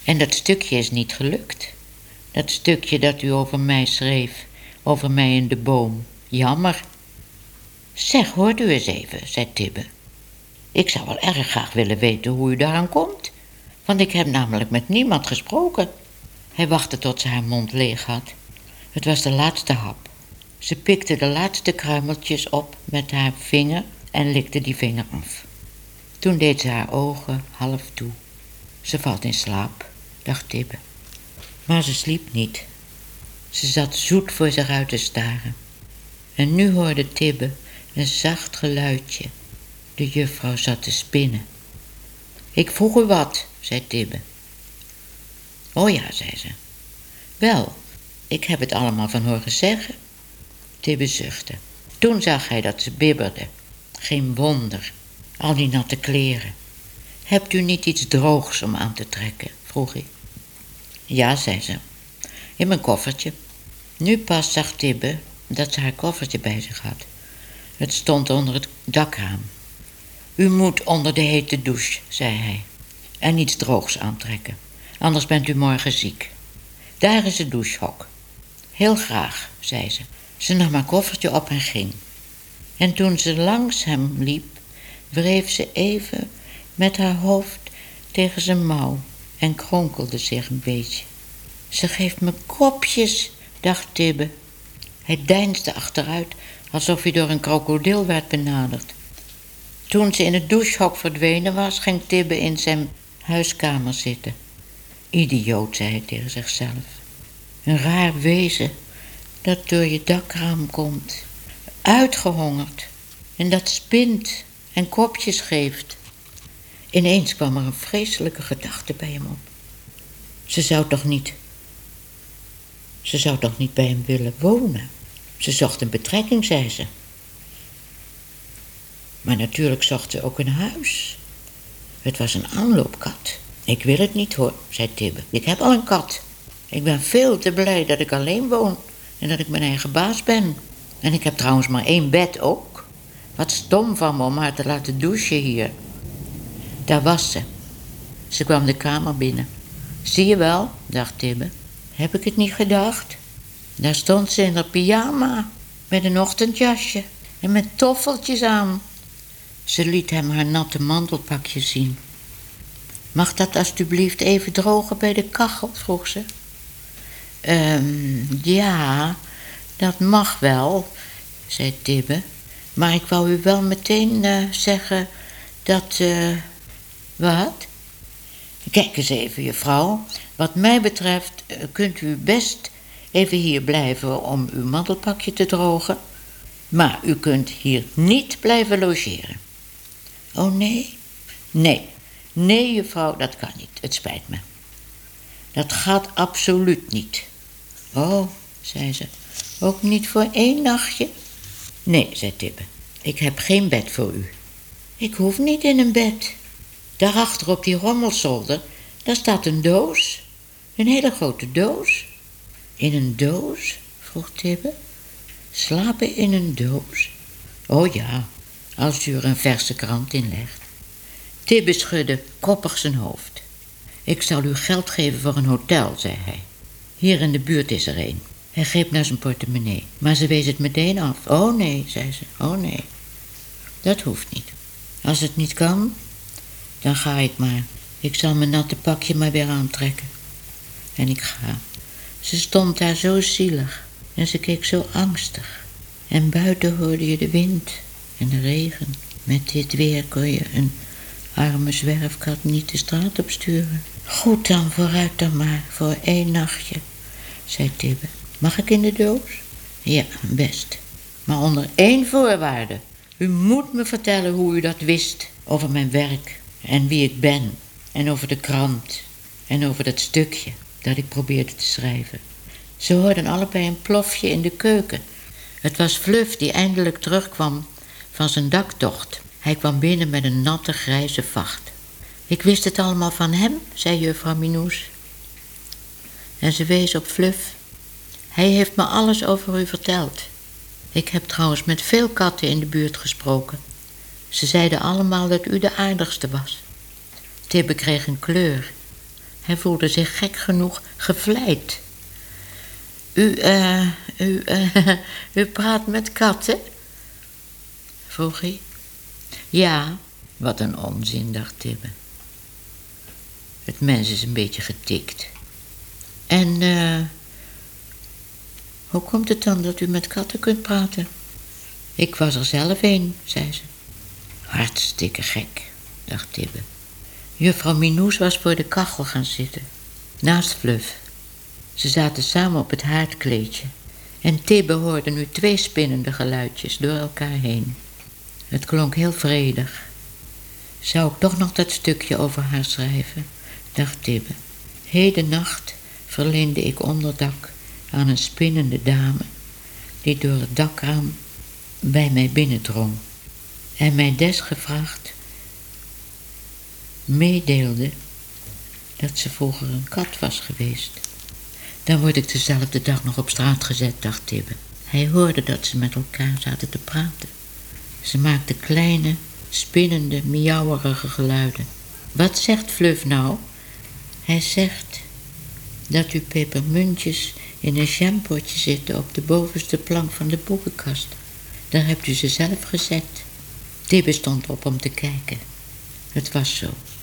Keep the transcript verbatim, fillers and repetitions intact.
En dat stukje is niet gelukt. Dat stukje dat u over mij schreef, over mij in de boom. Jammer. Zeg, hoort u eens even, zei Tibbe. Ik zou wel erg graag willen weten hoe u daaraan komt. Want ik heb namelijk met niemand gesproken. Hij wachtte tot ze haar mond leeg had. Het was de laatste hap. Ze pikte de laatste kruimeltjes op met haar vinger en likte die vinger af. Toen deed ze haar ogen half toe. Ze valt in slaap, dacht Tibbe. Maar ze sliep niet. Ze zat zoet voor zich uit te staren. En nu hoorde Tibbe een zacht geluidje. De juffrouw zat te spinnen. Ik vroeg u wat, zei Tibbe. O ja, zei ze. Wel, ik heb het allemaal van horen zeggen. Tibbe zuchtte. Toen zag hij dat ze bibberde. Geen wonder, al die natte kleren. Hebt u niet iets droogs om aan te trekken, vroeg hij. Ja, zei ze, in mijn koffertje. Nu pas zag Tibbe dat ze haar koffertje bij zich had. Het stond onder het dakraam. U moet onder de hete douche, zei hij, en iets droogs aantrekken. Anders bent u morgen ziek. Daar is het douchehok. Heel graag, zei ze. Ze nam haar koffertje op en ging. En toen ze langs hem liep, wreef ze even met haar hoofd tegen zijn mouw en kronkelde zich een beetje. Ze geeft me kopjes, dacht Tibbe. Hij deinsde achteruit, alsof hij door een krokodil werd benaderd. Toen ze in het douchehok verdwenen was, ging Tibbe in zijn huiskamer zitten. Idioot, zei hij tegen zichzelf. Een raar wezen dat door je dakraam komt. Uitgehongerd. En dat spint en kopjes geeft. Ineens kwam er een vreselijke gedachte bij hem op. Ze zou toch niet... Ze zou toch niet bij hem willen wonen? Ze zocht een betrekking, zei ze. Maar natuurlijk zocht ze ook een huis. Het was een aanloopkat. Ik wil het niet hoor, zei Tibbe. Ik heb al een kat. Ik ben veel te blij dat ik alleen woon en dat ik mijn eigen baas ben. En ik heb trouwens maar één bed ook. Wat stom van me om haar te laten douchen hier. Daar was ze. Ze kwam de kamer binnen. Zie je wel, dacht Tibbe. Heb ik het niet gedacht? Daar stond ze in haar pyjama, met een ochtendjasje en met toffeltjes aan. Ze liet hem haar natte mantelpakje zien. Mag dat alstublieft even drogen bij de kachel, vroeg ze. Um, ja, dat mag wel, zei Tibbe. Maar ik wou u wel meteen uh, zeggen dat... Uh, wat? Kijk eens even, juffrouw. Wat mij betreft uh, kunt u best even hier blijven om uw mantelpakje te drogen. Maar u kunt hier niet blijven logeren. Oh nee? Nee. Nee, juffrouw, dat kan niet. Het spijt me. Dat gaat absoluut niet. Oh, zei ze. Ook niet voor één nachtje? Nee, zei Tibbe. Ik heb geen bed voor u. Ik hoef niet in een bed. Daarachter op die rommelzolder, daar staat een doos. Een hele grote doos. In een doos? Vroeg Tibbe. Slapen in een doos? Oh ja, als u er een verse krant in legt. Tibbe schudde koppig zijn hoofd. Ik zal u geld geven voor een hotel, zei hij. Hier in de buurt is er een. Hij greep naar zijn portemonnee, maar ze wees het meteen af. Oh nee, zei ze, oh nee. Dat hoeft niet. Als het niet kan, dan ga ik maar. Ik zal mijn natte pakje maar weer aantrekken. En ik ga. Ze stond daar zo zielig en ze keek zo angstig. En buiten hoorde je de wind en de regen. Met dit weer kon je een arme zwerfkat niet de straat opsturen. Goed dan, vooruit dan maar, voor één nachtje, zei Tibbe. Mag ik in de doos? Ja, best. Maar onder één voorwaarde. U moet me vertellen hoe u dat wist over mijn werk en wie ik ben. En over de krant en over dat stukje dat ik probeerde te schrijven. Ze hoorden allebei een plofje in de keuken. Het was Fluff die eindelijk terugkwam van zijn daktocht. Hij kwam binnen met een natte grijze vacht. Ik wist het allemaal van hem, zei juffrouw Minoes. En ze wees op Fluff. Hij heeft me alles over u verteld. Ik heb trouwens met veel katten in de buurt gesproken. Ze zeiden allemaal dat u de aardigste was. Tibbe kreeg een kleur. Hij voelde zich gek genoeg gevleid. U, eh, u, eh, u praat met katten? Vroeg hij. Ja, wat een onzin, dacht Tibbe. Het mens is een beetje getikt. En, eh, hoe komt het dan dat u met katten kunt praten? Ik was er zelf een, zei ze. Hartstikke gek, dacht Tibbe. Juffrouw Minoes was voor de kachel gaan zitten, naast Fluff. Ze zaten samen op het haardkleedje en Tibbe hoorde nu twee spinnende geluidjes door elkaar heen. Het klonk heel vredig. Zou ik toch nog dat stukje over haar schrijven, dacht Tibbe. Heden nacht verleende ik onderdak aan een spinnende dame die door het dakraam bij mij binnendrong en mij desgevraagd meedeelde dat ze vroeger een kat was geweest. Dan word ik dezelfde dag nog op straat gezet, dacht Tibbe. Hij hoorde dat ze met elkaar zaten te praten. Ze maakte kleine, spinnende, miauwerige geluiden. Wat zegt Fluff nou? Hij zegt dat uw pepermuntjes in een jampotje zitten op de bovenste plank van de boekenkast. Daar hebt u ze zelf gezet. Tibbe stond op om te kijken. Het was zo.